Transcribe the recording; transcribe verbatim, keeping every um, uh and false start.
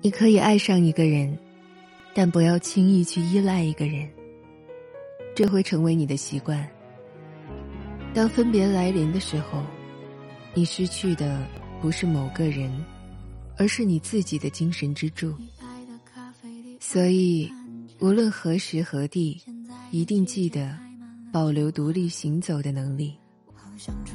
你可以爱上一个人，但不要轻易去依赖一个人，这会成为你的习惯。当分别来临的时候，你失去的不是某个人，而是你自己的精神支柱。所以无论何时何地，一定记得保留独立行走的能力。